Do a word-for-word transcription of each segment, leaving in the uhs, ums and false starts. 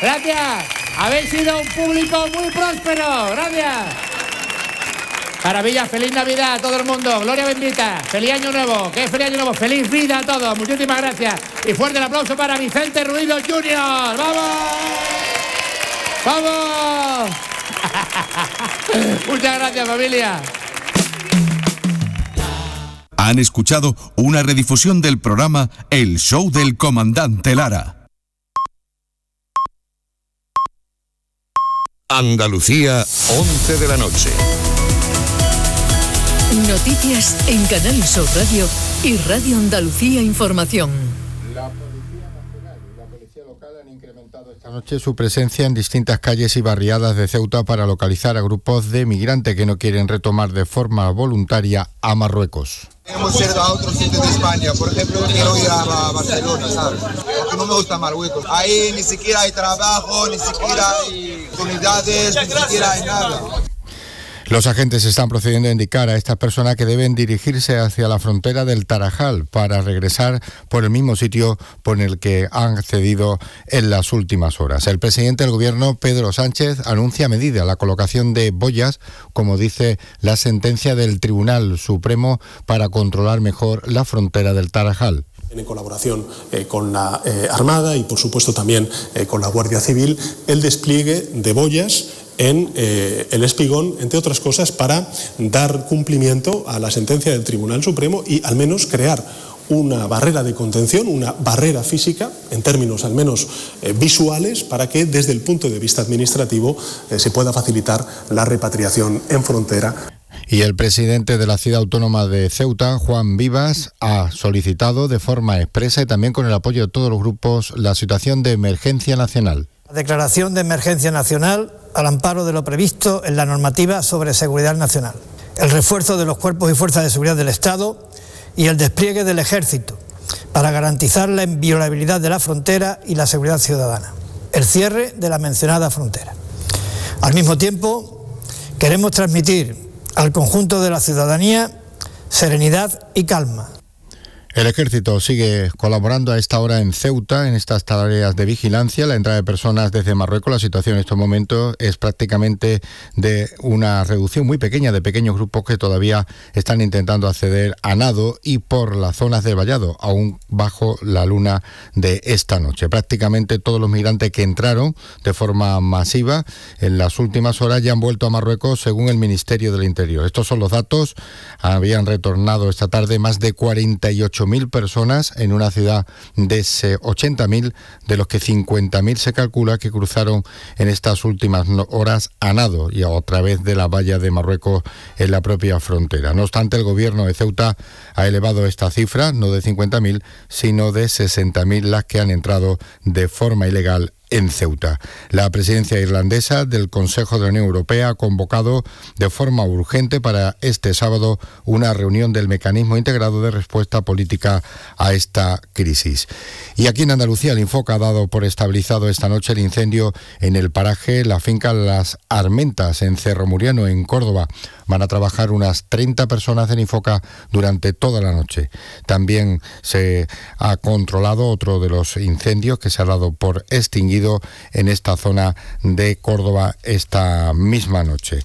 Gracias. Habéis sido un público muy próspero. Gracias. Maravilla, feliz Navidad a todo el mundo. Gloria bendita. Feliz Año Nuevo. ¿Qué feliz Año Nuevo? Feliz vida a todos. Muchísimas gracias. Y fuerte el aplauso para Vicente Ruido junior ¡Vamos! ¡Vamos! Muchas gracias, familia. Han escuchado una redifusión del programa El Show del Comandante Lara. Andalucía, once de la noche. Noticias en Canal Sur Radio y Radio Andalucía Información. La Policía Nacional y la Policía Local han incrementado esta noche su presencia en distintas calles y barriadas de Ceuta para localizar a grupos de migrantes que no quieren retomar de forma voluntaria a Marruecos. Hemos ido a otros sitios de España, por ejemplo, yo quiero ir a Barcelona, ¿sabes? Porque no me gusta Marruecos. Ahí ni siquiera hay trabajo, ni siquiera hay unidades, ni siquiera hay nada. Los agentes están procediendo a indicar a estas personas que deben dirigirse hacia la frontera del Tarajal para regresar por el mismo sitio por el que han accedido en las últimas horas. El presidente del gobierno, Pedro Sánchez, anuncia medida, la colocación de boyas, como dice la sentencia del Tribunal Supremo, para controlar mejor la frontera del Tarajal. En colaboración eh, con la eh, Armada y, por supuesto, también eh, con la Guardia Civil, el despliegue de boyas en eh, el Espigón, entre otras cosas, para dar cumplimiento a la sentencia del Tribunal Supremo y al menos crear una barrera de contención, una barrera física, en términos al menos eh, visuales, para que desde el punto de vista administrativo eh, se pueda facilitar la repatriación en frontera. Y el presidente de la Ciudad Autónoma de Ceuta, Juan Vivas, ha solicitado de forma expresa y también con el apoyo de todos los grupos la situación de emergencia nacional. La declaración de emergencia nacional al amparo de lo previsto en la normativa sobre seguridad nacional, el refuerzo de los cuerpos y fuerzas de seguridad del Estado y el despliegue del Ejército para garantizar la inviolabilidad de la frontera y la seguridad ciudadana, el cierre de la mencionada frontera. Al mismo tiempo, queremos transmitir al conjunto de la ciudadanía serenidad y calma. El Ejército sigue colaborando a esta hora en Ceuta en estas tareas de vigilancia, la entrada de personas desde Marruecos. La situación en estos momentos es prácticamente de una reducción muy pequeña de pequeños grupos que todavía están intentando acceder a nado y por las zonas del vallado, aún bajo la luna de esta noche. Prácticamente todos los migrantes que entraron de forma masiva en las últimas horas ya han vuelto a Marruecos, según el Ministerio del Interior. Estos son los datos. Habían retornado esta tarde más de cuarenta y ocho mil personas en una ciudad de ochenta mil, de los que cincuenta mil se calcula que cruzaron en estas últimas horas a nado y a través de la valla de Marruecos en la propia frontera. No obstante, el gobierno de Ceuta ha elevado esta cifra, no de cincuenta mil, sino de sesenta mil las que han entrado de forma ilegal en Ceuta. La presidencia irlandesa del Consejo de la Unión Europea ha convocado de forma urgente para este sábado una reunión del Mecanismo Integrado de Respuesta Política a esta crisis. Y aquí en Andalucía, el Infoca ha dado por estabilizado esta noche el incendio en el paraje La Finca Las Armentas, en Cerro Muriano, en Córdoba. Van a trabajar unas treinta personas del Infoca durante toda la noche. También se ha controlado otro de los incendios que se ha dado por extinguido en esta zona de Córdoba esta misma noche.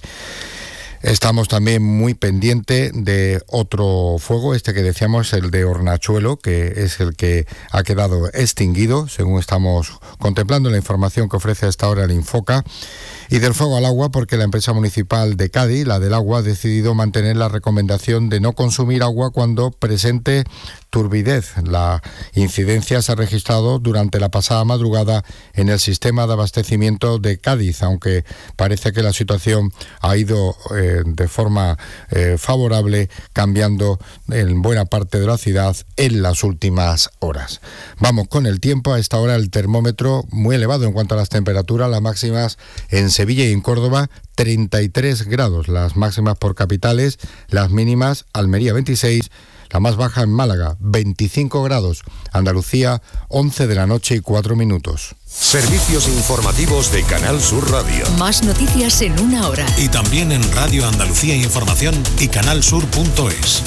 Estamos también muy pendiente de otro fuego, este que decíamos, el de Hornachuelo, que es el que ha quedado extinguido, según estamos contemplando la información que ofrece a esta hora el Infoca. Y del fuego al agua, porque la empresa municipal de Cádiz, la del agua, ha decidido mantener la recomendación de no consumir agua cuando presente turbidez. La incidencia se ha registrado durante la pasada madrugada en el sistema de abastecimiento de Cádiz, aunque parece que la situación ha ido eh, de forma eh, favorable, cambiando en buena parte de la ciudad en las últimas horas. Vamos con el tiempo. A esta hora el termómetro muy elevado en cuanto a las temperaturas, las máximas en Sevilla y en Córdoba treinta y tres grados, las máximas por capitales, las mínimas Almería veintiséis, la más baja en Málaga veinticinco grados, Andalucía once de la noche y cuatro minutos. Servicios informativos de Canal Sur Radio. Más noticias en una hora. Y también en Radio Andalucía Información y canalsur punto es.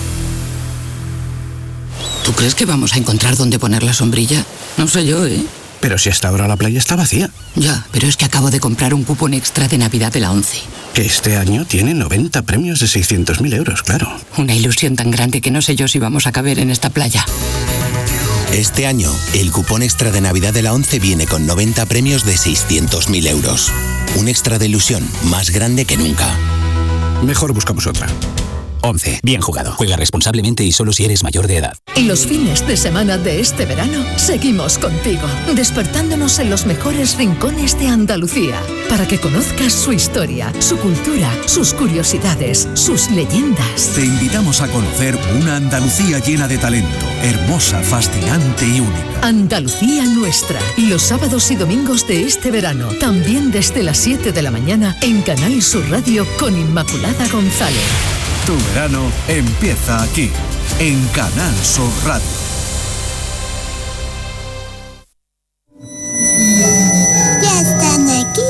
¿Tú crees que vamos a encontrar dónde poner la sombrilla? No sé yo, ¿eh? Pero si hasta ahora la playa está vacía. Ya, pero es que acabo de comprar un cupón extra de Navidad de la ONCE. Que este año tiene noventa premios de seiscientos mil euros, claro. Una ilusión tan grande que no sé yo si vamos a caber en esta playa. Este año, el cupón extra de Navidad de la ONCE viene con noventa premios de seiscientos mil euros. Un extra de ilusión más grande que nunca. Mejor buscamos otra. ONCE. Bien jugado. Juega responsablemente y solo si eres mayor de edad. Y los fines de semana de este verano seguimos contigo, despertándonos en los mejores rincones de Andalucía, para que conozcas su historia, su cultura, sus curiosidades, sus leyendas. Te invitamos a conocer una Andalucía llena de talento, hermosa, fascinante y única. Andalucía nuestra. Los sábados y domingos de este verano, también desde las siete de la mañana en Canal Sur Radio con Inmaculada González. Tu verano empieza aquí, en Canal Sur Radio. ¡Ya están aquí!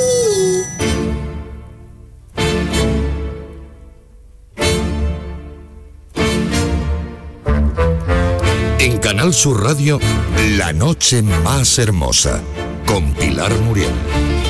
En Canal Sur Radio, La Noche Más Hermosa, con Pilar Muriel.